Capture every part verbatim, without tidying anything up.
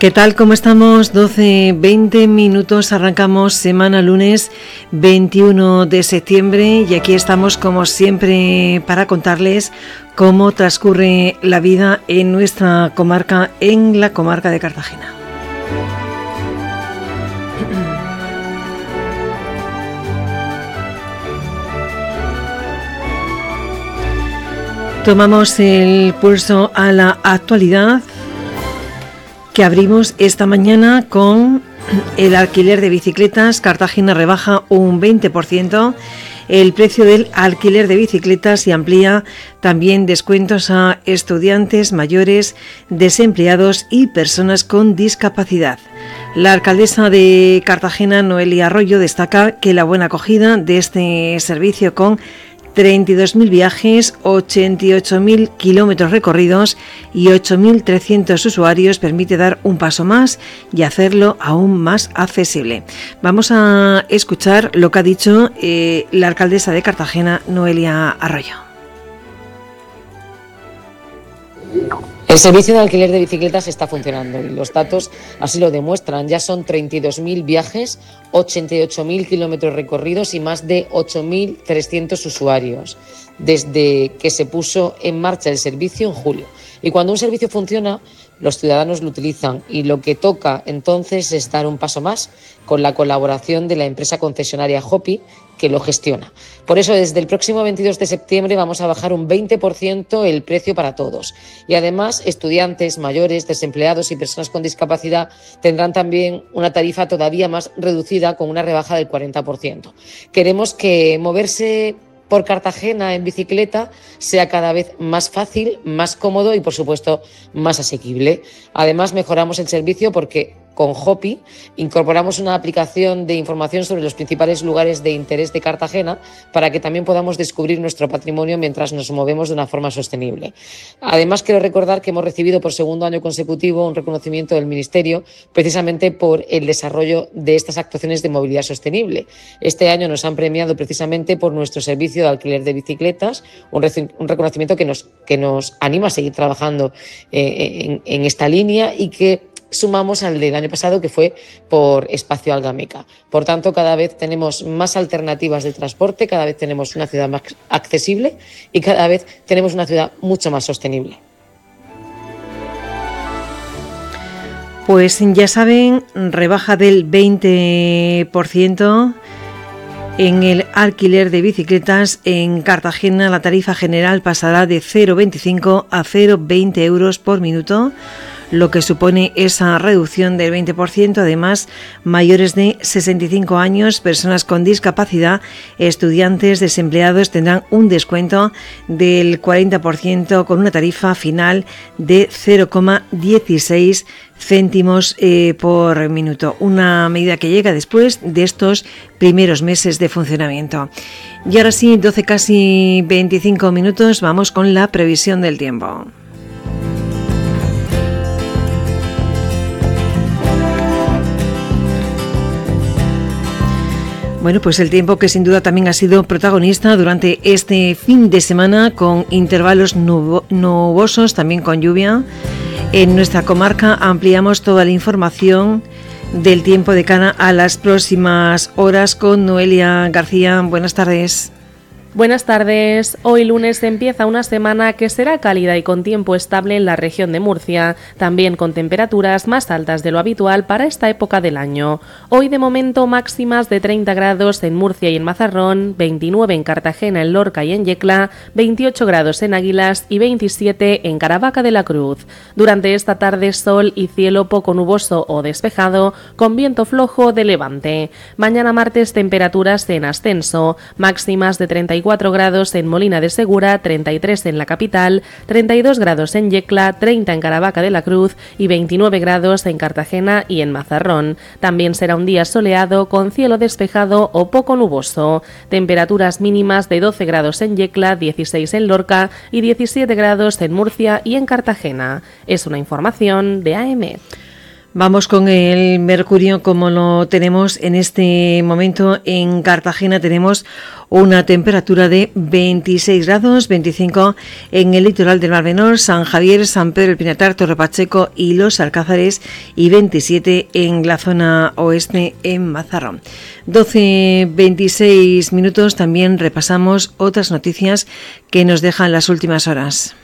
¿Qué tal? ¿Cómo estamos? doce, veinte minutos, arrancamos semana lunes veintiuno de septiembre y aquí estamos como siempre para contarles cómo transcurre la vida en nuestra comarca, en la comarca de Cartagena. Tomamos el pulso a la actualidad, que abrimos esta mañana con el alquiler de bicicletas. Cartagena rebaja un veinte por ciento el precio del alquiler de bicicletas y amplía también descuentos a estudiantes, mayores, desempleados y personas con discapacidad. La alcaldesa de Cartagena, Noelia Arroyo, destaca que la buena acogida de este servicio, con treinta y dos mil viajes, ochenta y ocho mil kilómetros recorridos y ocho mil trescientos usuarios, permite dar un paso más y hacerlo aún más accesible. Vamos a escuchar lo que ha dicho eh, la alcaldesa de Cartagena, Noelia Arroyo. El servicio de alquiler de bicicletas está funcionando y los datos así lo demuestran. Ya son treinta y dos mil viajes, ochenta y ocho mil kilómetros recorridos y más de ocho mil trescientos usuarios desde que se puso en marcha el servicio en julio. Y cuando un servicio funciona, los ciudadanos lo utilizan y lo que toca entonces es dar un paso más con la colaboración de la empresa concesionaria Hopi, que lo gestiona. Por eso, desde el próximo veintidós de septiembre vamos a bajar un veinte por ciento el precio para todos. Y además, estudiantes, mayores, desempleados y personas con discapacidad tendrán también una tarifa todavía más reducida, con una rebaja del cuarenta por ciento. Queremos que moverse por Cartagena en bicicleta sea cada vez más fácil, más cómodo y, por supuesto, más asequible. Además, mejoramos el servicio porque con Hopi incorporamos una aplicación de información sobre los principales lugares de interés de Cartagena para que también podamos descubrir nuestro patrimonio mientras nos movemos de una forma sostenible. Además, quiero recordar que hemos recibido por segundo año consecutivo un reconocimiento del Ministerio precisamente por el desarrollo de estas actuaciones de movilidad sostenible. Este año nos han premiado precisamente por nuestro servicio de alquiler de bicicletas, un, re- un reconocimiento que nos, que nos anima a seguir trabajando eh, en, en esta línea y que sumamos al del año pasado, que fue por Espacio Algameca. Por tanto, cada vez tenemos más alternativas de transporte, cada vez tenemos una ciudad más accesible y cada vez tenemos una ciudad mucho más sostenible. Pues ya saben, rebaja del veinte por ciento en el alquiler de bicicletas. En Cartagena la tarifa general pasará de cero coma veinticinco a cero coma veinte euros por minuto, lo que supone esa reducción del veinte por ciento. Además, mayores de sesenta y cinco años, personas con discapacidad, estudiantes, desempleados tendrán un descuento del cuarenta por ciento con una tarifa final de cero coma dieciséis céntimos eh, por minuto. Una medida que llega después de estos primeros meses de funcionamiento. Y ahora sí, doce casi veinticinco minutos, vamos con la previsión del tiempo. Bueno, pues el tiempo que sin duda también ha sido protagonista durante este fin de semana, con intervalos nubo- nubosos, también con lluvia. En nuestra comarca ampliamos toda la información del tiempo de cara a las próximas horas con Noelia García. Buenas tardes. Buenas tardes. Hoy lunes empieza una semana que será cálida y con tiempo estable en la región de Murcia, también con temperaturas más altas de lo habitual para esta época del año. Hoy de momento máximas de treinta grados en Murcia y en Mazarrón, veintinueve en Cartagena, en Lorca y en Yecla, veintiocho grados en Águilas y veintisiete en Caravaca de la Cruz. Durante esta tarde sol y cielo poco nuboso o despejado, con viento flojo de levante. Mañana martes temperaturas en ascenso, máximas de treinta y cuatro grados en Molina de Segura, treinta y tres en la capital, treinta y dos grados en Yecla, treinta en Caravaca de la Cruz y veintinueve grados en Cartagena y en Mazarrón. También será un día soleado con cielo despejado o poco nuboso. Temperaturas mínimas de doce grados en Yecla, dieciséis en Lorca y diecisiete grados en Murcia y en Cartagena. Es una información de A E M E. Vamos con el mercurio, como lo tenemos en este momento en Cartagena. Tenemos una temperatura de veintiséis grados, veinticinco en el litoral del Mar Menor, San Javier, San Pedro el Pinatar, Torre Pacheco y Los Alcázares, y veintisiete en la zona oeste en Mazarrón. doce veintiséis minutos. También repasamos otras noticias que nos dejan las últimas horas.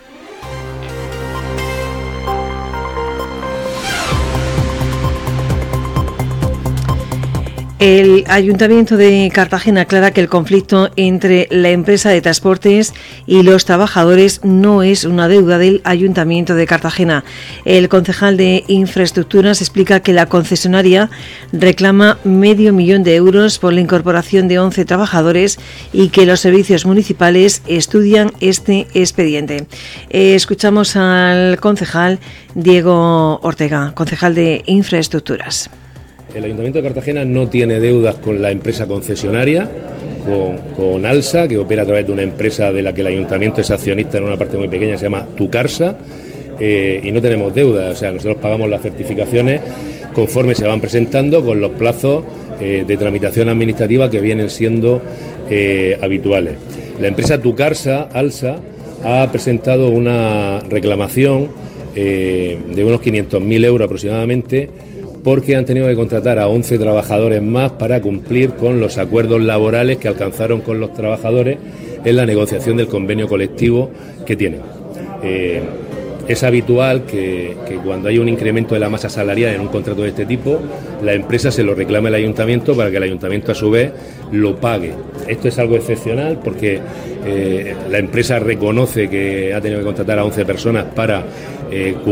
El Ayuntamiento de Cartagena aclara que el conflicto entre la empresa de transportes y los trabajadores no es una deuda del Ayuntamiento de Cartagena. El concejal de Infraestructuras explica que la concesionaria reclama medio millón de euros por la incorporación de once trabajadores y que los servicios municipales estudian este expediente. Eh, escuchamos al concejal Diego Ortega, concejal de Infraestructuras. El Ayuntamiento de Cartagena no tiene deudas con la empresa concesionaria, con, con ALSA, que opera a través de una empresa de la que el Ayuntamiento es accionista en una parte muy pequeña, se llama Tucarsa, eh, y no tenemos deudas. O sea, nosotros pagamos las certificaciones conforme se van presentando con los plazos eh, de tramitación administrativa que vienen siendo eh, habituales. La empresa Tucarsa, ALSA, ha presentado una reclamación eh, de unos quinientos mil euros aproximadamente, porque han tenido que contratar a once trabajadores más para cumplir con los acuerdos laborales que alcanzaron con los trabajadores en la negociación del convenio colectivo que tienen. Eh, es habitual que, que cuando hay un incremento de la masa salarial en un contrato de este tipo, la empresa se lo reclame al ayuntamiento para que el ayuntamiento a su vez lo pague. Esto es algo excepcional porque eh, la empresa reconoce que ha tenido que contratar a once personas para eh,